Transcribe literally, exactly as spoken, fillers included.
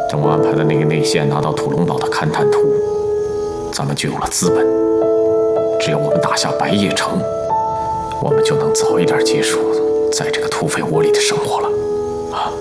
等我安排的那个内线拿到土龙堡的勘探图，咱们就有了资本。只要我们打下白叶城，我们就能早一点结束在这个土匪窝里的生活了。